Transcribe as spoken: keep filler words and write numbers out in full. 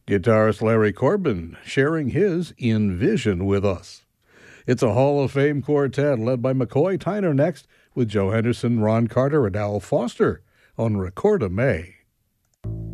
Guitarist Larry Corbin sharing his In Vision with us. It's a Hall of Fame quartet led by McCoy Tyner next with Joe Henderson, Ron Carter, and Al Foster on Recorda May.